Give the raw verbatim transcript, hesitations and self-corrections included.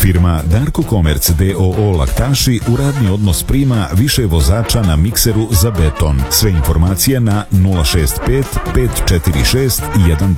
Firma Darko Komerc d o o Laktaši u radni odnos prima više vozača na mikseru za beton. Sve informacije na nula šest pet pet četiri šest jedan